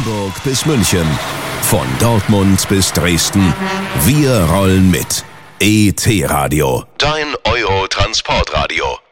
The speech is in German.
Hamburg bis München, von Dortmund bis Dresden. Wir rollen mit. ET Radio, dein Euro-Transportradio.